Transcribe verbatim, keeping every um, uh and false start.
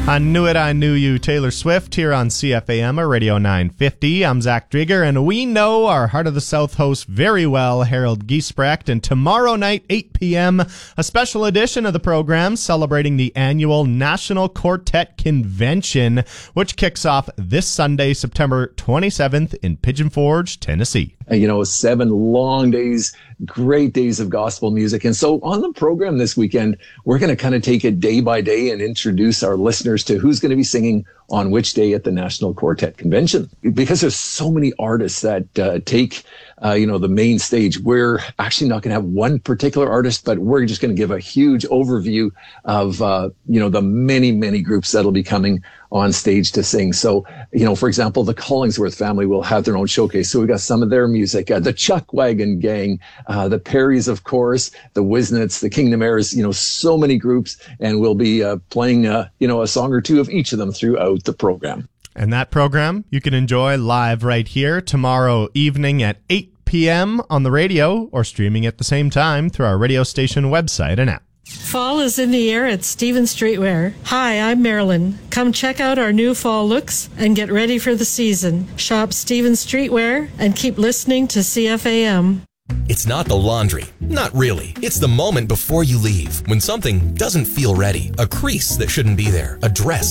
I knew it, I knew you. Taylor Swift here on C F A M or Radio nine fifty. I'm Zach Drieger, and we know our Heart of the South host very well, Harold Giesbrecht. And tomorrow night, eight p.m., a special edition of the program celebrating the annual National Quartet Convention, which kicks off this Sunday, September twenty-seventh in Pigeon Forge, Tennessee. You know, seven long days, great days of gospel music. And so on the program this weekend, we're going to kind of take it day by day and introduce our listeners to who's going to be singing on which day at the National Quartet Convention. Because there's so many artists that uh, take, uh, you know, the main stage. We're actually not going to have one particular artist, but we're just going to give a huge overview of, uh, you know, the many, many groups that'll be coming on stage to sing. So, you know, for example, the Collingsworth family will have their own showcase. So we got some of their music, uh, the Chuck Wagon Gang, uh, the Perrys, of course, the Wisnets, the Kingdom Heirs, you know, so many groups. And we'll be uh, playing, uh, you know, a song or two of each of them throughout the program. And that program you can enjoy live right here tomorrow evening at eight p.m. on the radio or streaming at the same time through our radio station website and app. Fall is in the air at Stevens Streetwear. Hi, I'm Marilyn. Come check out our new fall looks and get ready for the season. Shop Stevens Streetwear and keep listening to C F A M. It's not the laundry. Not really. It's the moment before you leave when something doesn't feel ready. A crease that shouldn't be there. A dress